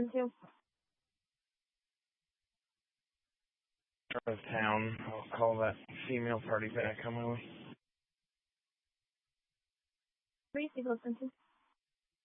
listen to? Out of town. I'll call that female party back on my way. What do you listen to?